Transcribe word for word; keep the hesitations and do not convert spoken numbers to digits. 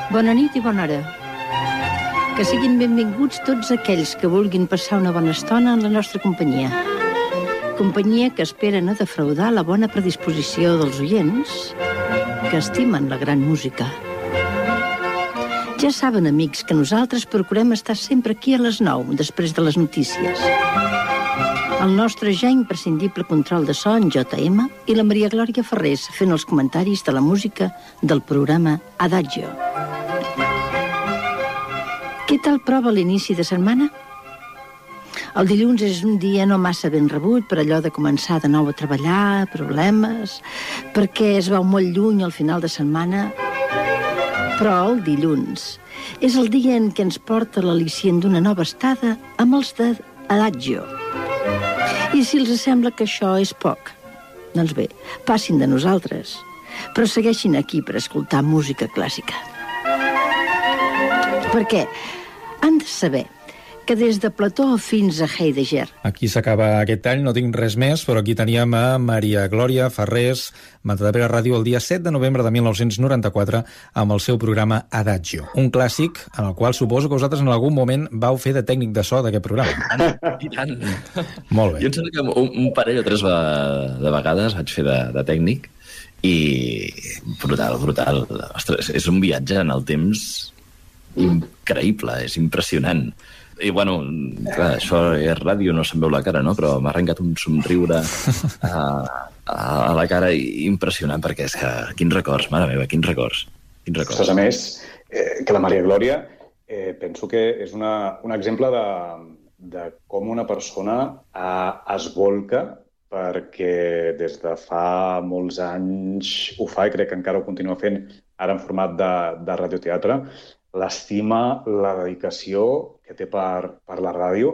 Bona nit i bona hora. Que siguin benvinguts tots aquells que vulguin passar una bona estona en la nostra companyia. Companyia que espera no defraudar la bona predisposició dels oients que estimen la gran música. Ja saben, amics, que nosaltres procurem estar sempre aquí a les nou, després de les notícies. El nostre ja imprescindible control de so en J M i la Maria Glòria Ferrés fent els comentaris de la música del programa Adagio. Què tal prova l'inici de setmana? El dilluns és un dia no massa ben rebut per allò de començar de nou a treballar, problemes, perquè es veu molt lluny al final de setmana. Però el dilluns és el dia en què ens porta l'al·licient d'una nova estada amb els de Adagio. I si els sembla que això és poc, doncs bé, passin de nosaltres, però segueixin aquí per escoltar música clàssica. Perquè han de saber que des de Plató fins a Heidegger... Aquí s'acaba aquest any, no tinc res més, però aquí teníem a Maria Glòria Ferrés, Matadepera Ràdio, el dia set de novembre de mil nou-cents noranta-quatre, amb el seu programa Adagio. Un clàssic en el qual suposo que vosaltres en algun moment vau fer de tècnic de so d'aquest programa. I tant. Molt bé. Jo em sembla que un, un parell o tres de vegades vaig fer de, de tècnic i brutal, brutal. Ostres, és un viatge en el temps increïble, és impressionant. I, bueno, clar, això és ràdio, no se'n veu la cara, no? Però m'ha arrencat un somriure a, a, a la cara impressionant, perquè és que, quins records, mare meva, quins records. Quins records. Ostres, a més, eh, que la Maria Glòria, eh, penso que és una, un exemple de, de com una persona eh, es volca perquè des de fa molts anys ho fa i crec que encara ho continua fent ara en format de, de radioteatre, l'estima, la dedicació que té per, per la ràdio